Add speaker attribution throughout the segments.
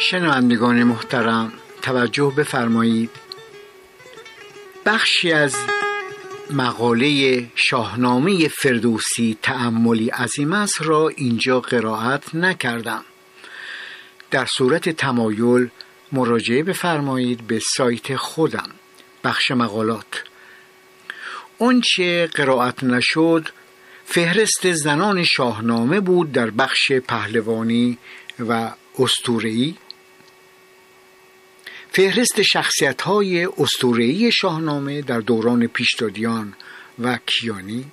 Speaker 1: شنوندگان محترم توجه بفرمایید. بخشی از مقاله شاهنامه فردوسی تأملی عظیم است را اینجا قرائت نکردم. در صورت تمایل مراجعه بفرمایید به سایت خودم، بخش مقالات. اون چه قرائت نشد فهرست زنان شاهنامه بود در بخش پهلوانی و اسطوره‌ای، فهرست شخصیت‌های اسطوره‌ای شاهنامه در دوران پیشدادیان و کیانی،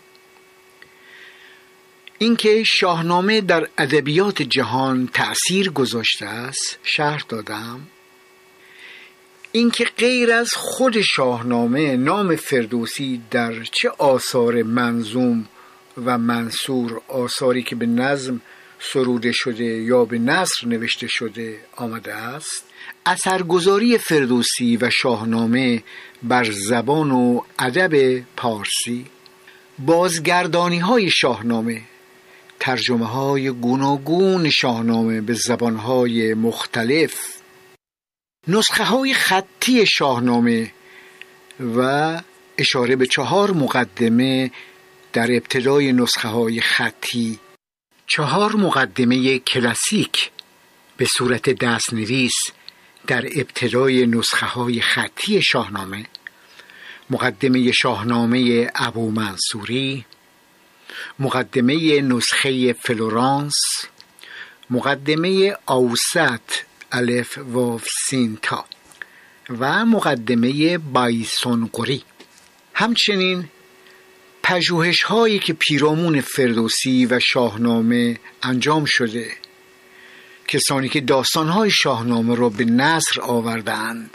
Speaker 1: اینکه شاهنامه در ادبیات جهان تأثیر گذاشته است شرح دادم. اینکه غیر از خود شاهنامه نام فردوسی در چه آثار منظوم و منثور، آثاری که به نظم سروده شده یا به نثر نوشته شده آمده است، اثرگذاری فردوسی و شاهنامه بر زبان و ادب پارسی، بازگردانی های شاهنامه، ترجمه های گوناگون شاهنامه به زبان های مختلف، نسخه های خطی شاهنامه و اشاره به 4 مقدمه در ابتدای نسخه های خطی، 4 مقدمه کلاسیک به صورت دست‌نویس در ابتدای نسخه های خطی شاهنامه، مقدمه شاهنامه ابو منصوری، مقدمه نسخه فلورانس، مقدمه اوسط الف واو سین تا و مقدمه بایسونقری. همچنین پژوهش هایی که پیرامون فردوسی و شاهنامه انجام شده، کسانی که داستان های شاهنامه را به نثر آوردند.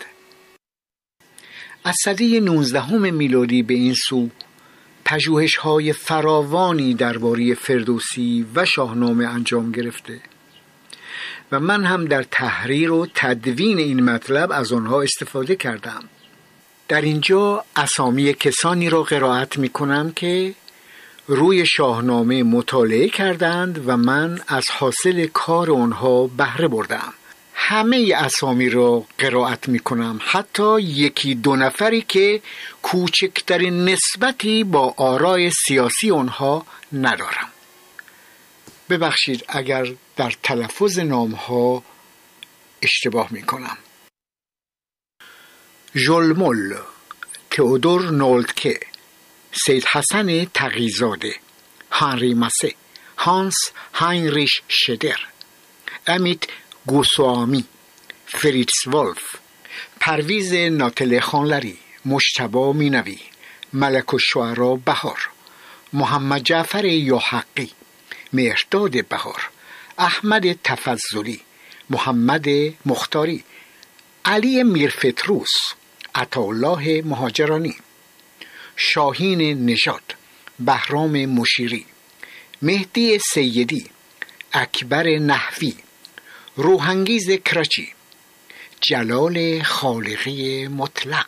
Speaker 1: از سده 19 میلادی به این سو پژوهش های فراوانی درباره فردوسی و شاهنامه انجام گرفته و من هم در تحریر و تدوین این مطلب از آنها استفاده کردم. در اینجا اسامی کسانی را قرائت می کنم که روی شاهنامه مطالعه کردند و من از حاصل کار آنها بهره بردم. همه اسامی را قرائت می کنم، حتی 1-2 نفری که کوچکترین نسبتی با آرای سیاسی آنها ندارم. ببخشید اگر در تلفظ نامها اشتباه می کنم. ژولمل، تئودور نولتکه، سید حسن تقی‌زاده، هنری ماسه، هانس هاینریش شدر، امیت گوسوامی، فریتز ولف، پرویز ناتل خانلری، مجتبی مینوی، ملک الشعرا بهار، محمد جعفر یحقی، مهرداد بهار، احمد تفضلی، محمد مختاری، علی میرفتروس، عطاالله مهاجرانی، شاهین نژاد، بهرام مشیری، مهدی سیدی، اکبر نحوی، روحانگیز کرچی، جلال خالقی مطلق،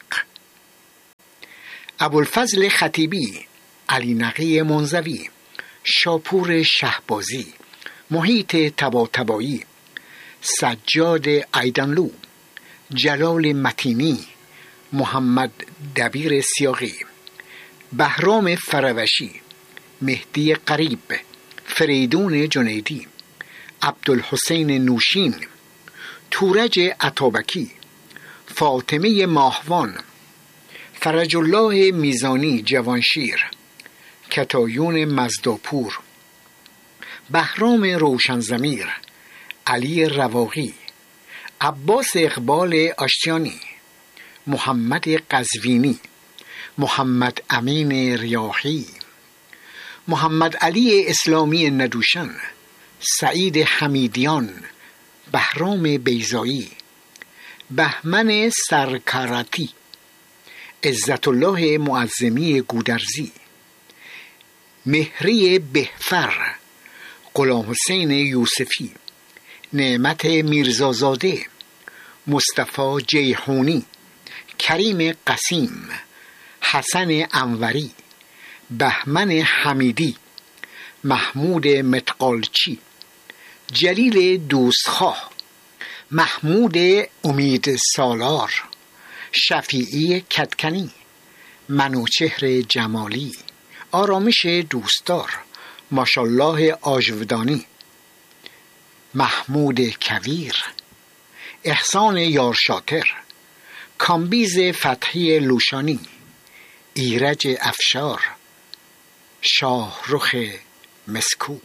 Speaker 1: ابوالفضل خطیبی، علی نقی منزوی، شاپور شهبازی، محیط طباطبایی، سجاد ایدنلو، جلال متینی، محمد دبیر سیاقی، بهرام فروشی، مهدی قریب، فریدون جنیدی، عبدالحسین نوشین، تورج عطابکی، فاطمه ماهوان، فرج الله میزانی جوانشیر، کتایون مزداپور، بهرام روشنضمیر، علی رواقی، عباس اقبال آشتیانی، محمد قزوینی، محمد امین ریاحی، محمد علی اسلامی ندوشن، سعید حمیدیان، بهرام بیضایی، بهمن سرکارتی، عزت الله معظمی گودرزی، مهری بهفر، غلام حسین یوسفی، نعمت میرزازاده، مصطفی جیحونی، کریم قسیم، حسن انوری، بهمن حمیدی، محمود متقالچی، جلیل دوستخواه، محمود امید سالار، شفیعی کدکنی، منوچهر جمالی، آرامش دوستدار، ماشالله آژودانی، محمود کویر، احسان یارشاتر، کامبیز فتحی لوشانی، ایرج افشار، شاهرخ مسکوب.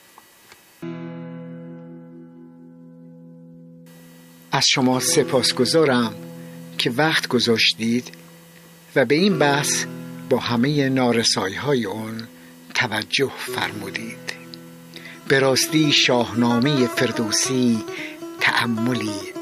Speaker 1: از شما سپاسگزارم که وقت گذاشتید و به این بحث با همه نارسایی‌های اون توجه فرمودید. به راستی شاهنامه فردوسی تأملی